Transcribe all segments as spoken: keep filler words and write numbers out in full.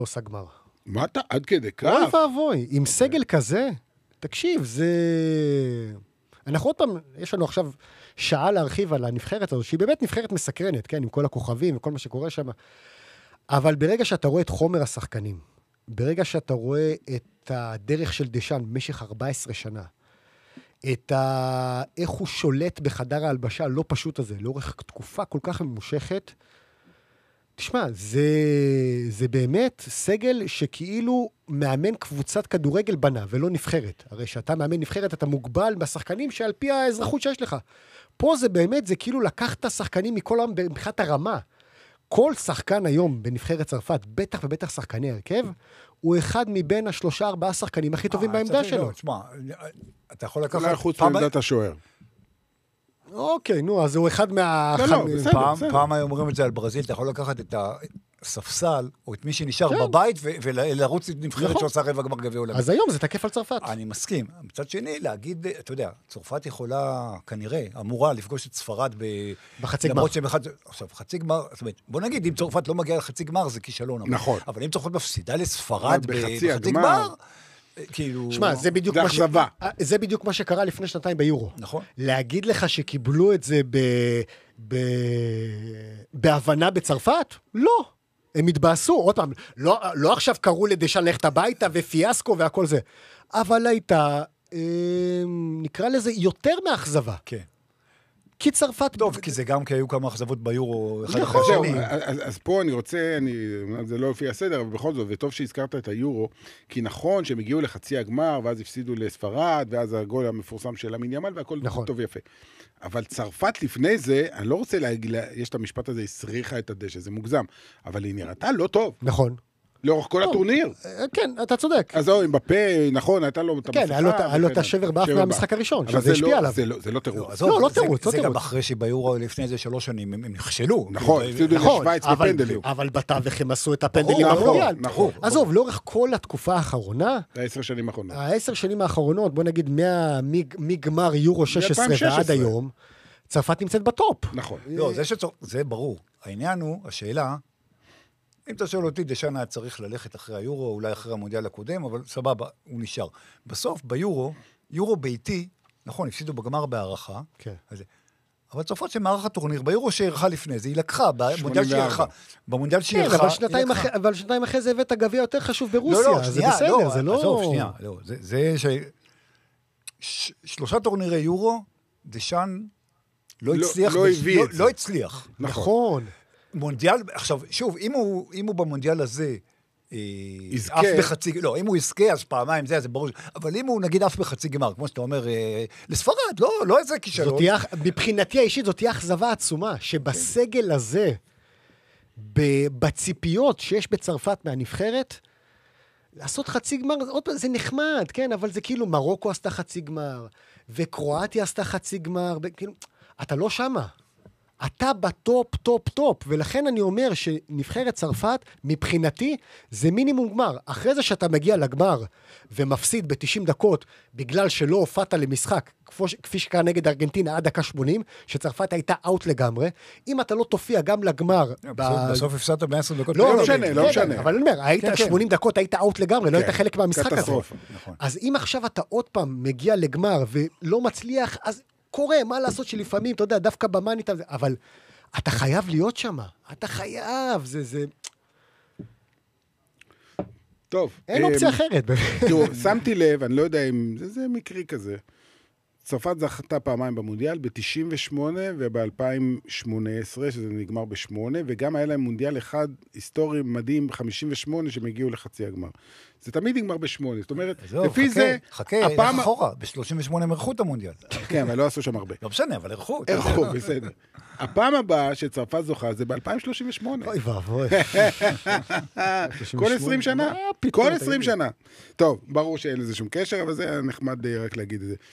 עושה גמר. מה אתה? עד כדי כך? אוי ואבוי, עם סגל כזה, תקשיב, זה... אנחנו עוד פעם, יש לנו עכשיו שעה להרחיב על הנבחרת הזו, שהיא באמת נבחרת מסקרנת, כן, עם כל הכוכבים וכל מה שקורה שם, אבל ברגע שאתה רואה את חומר השחקנים, ברגע שאתה רואה את הדרך של דשן במשך ארבע עשרה שנה, את ה... איך הוא שולט בחדר ההלבשה הלא פשוט הזה, לאורך תקופה כל כך ממושכת, תשמע, זה, זה באמת סגל שכאילו מאמן קבוצת כדורגל בנה, ולא נבחרת. הרי שאתה מאמן נבחרת, אתה מוגבל בשחקנים שעל פי האזרחות שיש לך. פה זה באמת, זה כאילו לקחת שחקנים מכל העם מבחינת הרמה. כל שחקן היום בנבחרת צרפת, בטח ובטח שחקני הרכב, הוא אחד מבין השלושה ארבעה שחקנים הכי טובים בעמדה שלו. תשמע, אתה יכול לקחת... אולי חוץ מעמדת השוער. אוקיי, נו, אז הוא אחד מה... לא, לא, בסדר, פעם, בסדר. פעם היו אומרים את זה על ברזיל, אתה יכול לקחת את הספסל, או את מי שנשאר בבית, ו- ולרוץ את נבחרת שעושה רבע גמר גביע עולמי. אז היום זה תקף על צרפת. אני מסכים. מצד שני, להגיד, אתה יודע, צרפת יכולה, כנראה, אמורה לפגוש את ספרד ב... בחצי גמר. למרות שהם אחד... עכשיו, חצי גמר, זאת אומרת, בוא נגיד, אם צרפת לא מגיעה לחצי גמר, זה כישלון. נכון. אבל אם צרפת מפסידה לספרד בחצי בחצי גמר, כאילו... שמע, זה בדיוק זה מה ש... אכזבה. זה בדיוק מה שקרה לפני שנתיים ביורו. נכון. להגיד לך שקיבלו את זה ב... ב... בהבנה בצרפת? לא. הם התבאסו, עוד פעם, לא, לא עכשיו קראו לדשן ללכת הביתה ופיאסקו והכל זה, אבל הייתה, אה, נקרא לזה יותר מאכזבה. כן. כי צרפת... טוב, כי זה גם כי היו כמה אכזבות ביורו אחד נכון. אחרי זהו, שני. אז, אז פה אני רוצה, אני, זה לא לפי הסדר, אבל בכל זאת, וטוב שהזכרת את היורו, כי נכון שהם הגיעו לחצי הגמר, ואז הפסידו לספרד, ואז הגול המפורסם של אמין ימל, והכל נכון. טוב ויפה. אבל צרפת לפני זה, אני לא רוצה להגיד, יש את המשפט הזה, הסריחה את הדשא, זה מוגזם, אבל היא נראתה לא טוב, נכון. לאורך כל הטורניר. כן, אתה צודק. אז זהו, עם בפה, נכון, הייתה לו את המסכה. כן, היה לו את השבר באף מהמשחק הראשון, שזה השפיע עליו. זה לא תירוץ. לא, לא תירוץ, לא זה גם תירוץ. אחרי שביורו לפני איזה שלוש שנים, הם נכשלו. נכון, הפסידו נכון, לשוויץ אבל- בפנדלים. אבל בתווך הם עשו את הפנדלים נכון, במונדיאל. נכון. עזוב, לאורך כל התקופה האחרונה, העשר שנים האחרונות. העשר שנים האחרונות, בוא נגיד, מה- מג- מגמר יורו שש עשרה מ-אלפיים ושש עשרה. ועד היום, צרפת נמצאת בטופ. נכון. לא, זה שצור... זה ברור. העניין הוא, השאלה, אם אתה שואל אותי, דשן היה צריך ללכת אחרי היורו, אולי אחרי המונדיאל הקודם, אבל סבבה, הוא נשאר. בסוף, ביורו, יורו ביתי, נכון, הפסידו בגמר בהערכה, כן. אז... אבל צרפת שמערך הטורניר, ביורו שערכה לפני זה, היא לקחה, במונדיאל שערכה, במונדיאל כן, שערכה, אבל שנתיים אחרי- אבל שנתיים אחרי זה הבאת גביע יותר חשוב ברוסיה, לא, לא, זה שנייה, בסדר, זה לא... עזוב, שנייה, לא, זה, זה ש... ש... שלושה טורנירי יורו, דשן לא לא- הצליח, לא בש- הביא לא, את זה. לא הצליח. נכון. מונדיאל, עכשיו, שוב, אם הוא, אם הוא במונדיאל הזה, אה, יזכה. אף בחצי, לא, אם הוא יזכה, אז פעמיים זה, זה ברור, אבל אם הוא נגיד אף בחצי גמר, כמו שאתה אומר, אה, לספרד, לא, לא איזה זאת כישלון. תהיה, מבחינתי האישית, זאת תהיה אכזבה עצומה, שבסגל הזה, ב- בציפיות שיש בצרפת מהנבחרת, לעשות חצי גמר, עוד פעם, זה נחמד, כן, אבל זה כאילו, מרוקו עשתה חצי גמר, וקרואטיה עשתה חצי גמר, כאילו, אתה לא שמה. אתה בטופ, טופ, טופ, ולכן אני אומר שנבחרת צרפת, מבחינתי, זה מינימום גמר. אחרי זה שאתה מגיע לגמר, ומפסיד ב-תשעים דקות, בגלל שלא הופעת למשחק, כפי שקרה נגד ארגנטינה עד דקה שמונים, שצרפת הייתה אאוט לגמרי, אם אתה לא תופיע גם לגמר... בסוף הפסדת ב-עשר דקות. לא משנה, לא משנה. אבל אני אומר, היית שמונים דקות, היית אאוט לגמרי, לא היית חלק מהמשחק הזה. קטסטרופה. אז אם עכשיו אתה עוד פעם מגיע לגמר, ולא מצליח, אז... קורה, מה לעשות שלפעמים, אתה יודע, דווקא במאנית, אבל אתה חייב להיות שם, אתה חייב, זה, זה... טוב. אין אופציה אחרת. תראו, שמתי לב, אני לא יודע אם, זה, זה מקרי כזה. צרפת זכתה פעמיים במונדיאל, ב-תשעים ושמונה וב-אלפיים שמונה עשרה, שזה נגמר ב-שמונה, וגם היה להם מונדיאל אחד היסטורי מדהים, ב-חמישים ושמונה, שהם הגיעו לחצי הגמר. זה תמיד נגמר ב-שמונה, זאת אומרת, לפי זה... חכה, הפעם... אחורה, ב-שלושים ושמונה הם ערכו את המונדיאל. כן, אבל לא עשו שם הרבה. לא משנה, אבל ערכו. ערכו, בסדר. הפעם הבאה שצרפת זוכה, זה ב-אלפיים שלושים ושמונה. אוי ואבוי. כל עשרים שנה. כל עשרים שנה. טוב, ברור שאין לזה שום קשר, אבל זה נחמד רק להגיד את זה.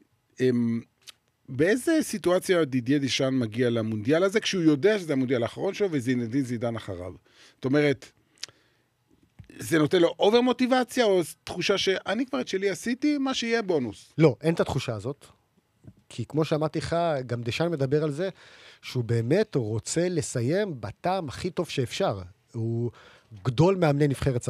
באיזה סיטואציה דידיה דשאן מגיע למונדיאל הזה, כשהוא יודע שזה המונדיאל האחרון שלו, וזינדין זידן אחריו? זאת אומרת, זה נותן לו אובר מוטיבציה, או תחושה שאני כבר את שלי עשיתי, מה שיהיה בונוס? לא, אין את התחושה הזאת. כי כמו שאמרתי לך, גם דשאן מדבר על זה, שהוא באמת רוצה לסיים בטעם הכי טוב שאפשר. הוא, גדול מאמני נבחרת צרפת.